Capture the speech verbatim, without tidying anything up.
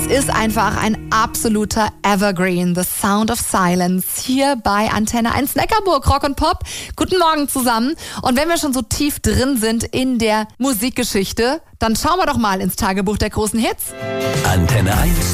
ist einfach ein absoluter Evergreen, The Sound of Silence, hier bei Antenne eins Neckarburg, Rock und Pop. Guten Morgen zusammen. Und wenn wir schon so tief drin sind in der Musikgeschichte, dann schauen wir doch mal ins Tagebuch der großen Hits. Antenne eins